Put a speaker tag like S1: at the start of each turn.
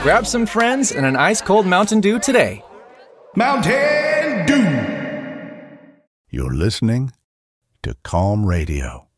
S1: Grab some friends and an ice-cold Mountain Dew today.
S2: Mountain Dew! You're listening to Calm Radio.